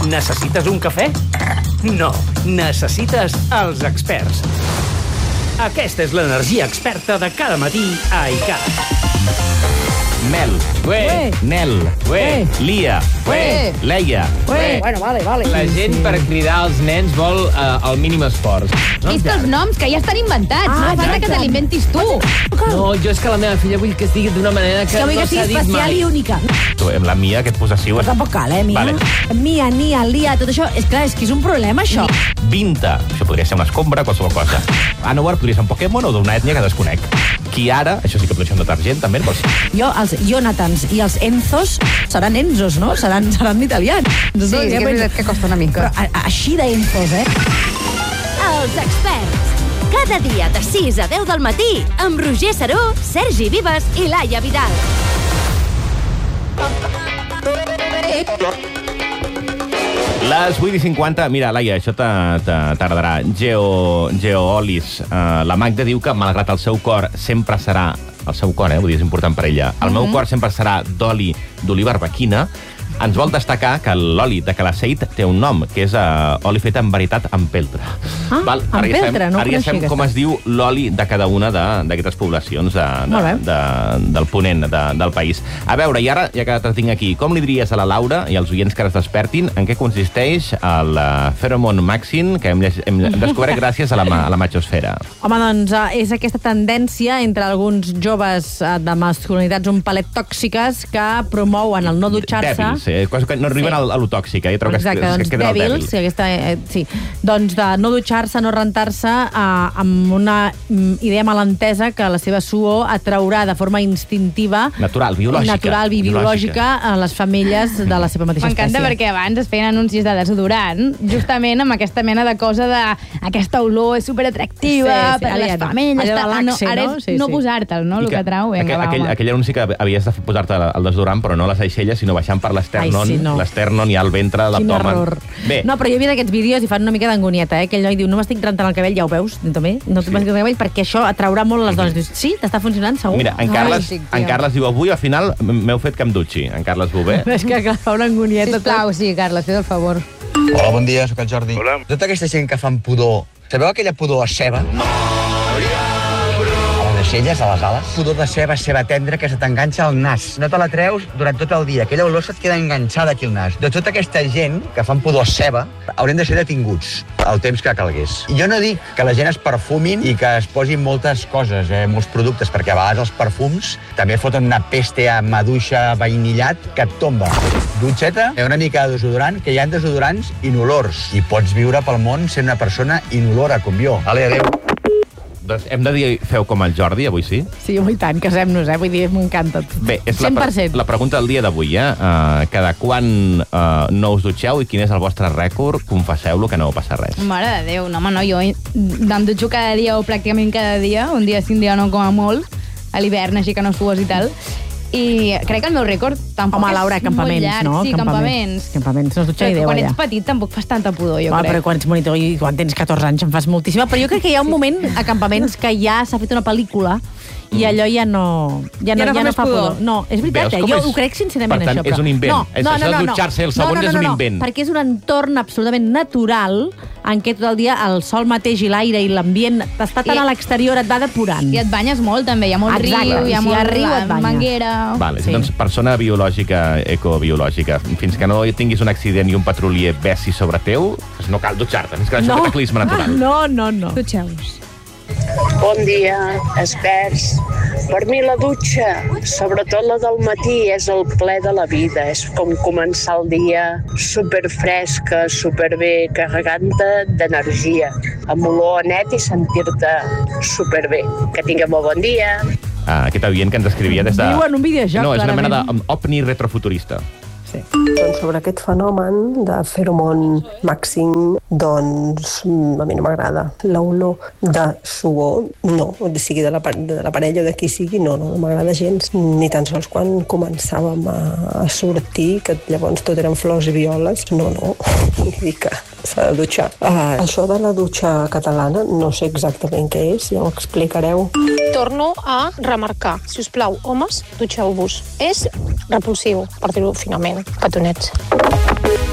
Necessites un cafè? No, necessites els experts. Aquesta és l'energia experta de cada matí a ICAT. Mel, Nel, Lia, Leia. Bueno, vale. La gent per cridar els nens vol el mínim esforç. Vist els noms, que ja estan inventats. No falta que te l'inventis tu. No, jo és que la meva filla vull que es digui d'una manera que Que vull no que sigui s'ha dit especial mai. i única. Amb la Mia, aquest possessiu... Però tampoc cal, Mia? Vale. Mia, Nia, Lia, tot això, és clar, és que és un problema, això. Vinta, això podria ser una escombra, qualsevol cosa. Anowar podria ser un Pokémon o d'una ètnia que desconec. Kiara, això sí que podria ser un detergent, també. Jo, els Jonathans i els Enzos seran Enzos, no? Seran italians. Sí, que és veritat que costa una mica. Però així d'Enzos, Els experts. Cada dia de 6 a 10 del matí amb Roger Saró, Sergi Vives i Laia Vidal. Les 8:50, mira, Laia, això t'agradarà. Geoolis. La Magda diu que, malgrat el seu cor sempre serà... El seu cor, vull dir, és important per ella. El meu cor sempre serà d'oli d'oliva arbequina. Ens vol destacar que l'oli de calaceit té un nom, que és oli fet en veritat amb peltre. Empeltre, no ho Ara ja coneixia, sabem com es diu l'oli de cada una d'aquestes poblacions del ponent del país. A veure, i ara, ja que te tinc aquí, com li diries a la Laura i als oients que ara es despertin en què consisteix el Pheromone Maxin que hem descobert gràcies a la machosfera? Home, doncs és aquesta tendència entre alguns joves de masculinitats un palet tòxiques que promouen el no dutxar-se. Quasi que no arriben a lo tòxic, trobo exacte, que es queden al dèbil. Sí, doncs de no dutxar-se, no rentar-se, amb una idea malentesa que la seva suor atraurà de forma instintiva, natural, biològica a les femelles de la seva mateixa espècie. M'encanta perquè abans es feien anuncis de desodorant, justament amb aquesta mena de cosa de aquesta olor és superatractiva per a les femelles. Ara és no posar-te'l, no? El que trau. Aquell anunci que havies de posar-te el desodorant, però no les aixelles, sinó baixant per l'estèrnon i al ventre, l'abdomen. Quin error. Bé. No, però jo he vist aquests vídeos i fan una mica d'angonieta, Aquell noi diu, no m'estic rentant el cabell, ja ho veus, també? No t'estic rentant el cabell perquè això atraurà molt les dones. Dius, sí, t'està funcionant, segur? Mira, en Carles diu, avui al final m'heu fet que em dutxi. En Carles Bové. És que fa una angonieta. Sisplau, sí, Carles, fes el favor. Hola, bon dia, sóc el Jordi. Hola. Tota aquesta gent que fan pudor, sabeu aquella pudor a ceba? A les ales. Pudor de ceba tendra que se t'enganxa al nas. No te la treus durant tot el dia. Aquella olor se't queda enganxada aquí al nas. De tota aquesta gent que fan pudor a ceba haurien de ser detinguts el temps que calgués. I jo no dic que la gent es perfumin i que es posin moltes coses, molts productes, perquè a vegades els perfums també foten una peste a maduixa vainillat que et tomba. Dutxeta, una mica de desodorant, que hi ha desodorants inolors. I pots viure pel món sent una persona inolora, com jo. Vale, adéu. Doncs hem de dir, feu com el Jordi, avui sí? Sí, i tant, casem-nos, vull dir, m'encanta. Bé, és 100%. la pregunta del dia d'avui, Cada quan no us dutxeu i quin és el vostre rècord? Confesseu-lo, que no passa res. Mare de Déu, no, home, no, jo em dutxo cada dia o pràcticament cada dia, un dia sí, un dia no, com a molt, a l'hivern, així que no sues i tal. I crec que el meu rècord tampoc Home, Laura, és molt llarg. no? Sí, campaments. Campaments, no us dutxeu ideu, Quan allà. ets petit tampoc fas tanta pudor, jo crec. Però quan ets monitor i quan tens 14 anys en fas moltíssima. Però jo crec que hi ha un moment a campaments que ja s'ha fet una pel·lícula i allò ja no fa pudor. No, és veritat, jo ho crec sincerament, això. Per tant, és un invent. Això de dutxar-se el segon és un invent. Perquè és un entorn absolutament natural en què tot el dia el sol mateix i l'aire i l'ambient està tan a l'exterior, et va depurant. I et banyes molt, també. Hi ha molt riu, hi ha molt manguera. Vale, doncs persona biològica, ecobiològica. Fins que no tinguis un accident i un petrolier bessi sobre teu, no cal dutxar-te. Fins que això és cataclisme natural. No. Dutxeu-vos. Bon dia, experts. Per mi la dutxa, sobretot la del matí, és el ple de la vida. És com començar el dia superfresca, superbé, carregant-te d'energia, amb olor a net i sentir-te superbé. Que tingueu molt bon dia. Aquest oient que ens escrivia des de... Viu en un videojoc, No, és una clarament. mena d'ovni retrofuturista. Doncs sobre aquest fenomen de Pheromone Maxin, doncs a mi no m'agrada. L'olor de suor, no, sigui de la parella o de qui sigui, no m'agrada gens, ni tan sols quan començàvem a sortir, que llavors tot eren flors i violes, no, vull dir que s'ha de dutxar. Això de la dutxa catalana no sé exactament què és, ja ho explicareu. Torno a remarcar, si us plau, homes, dutxeu-vos. És repulsiu, per dir-ho finament, petonets.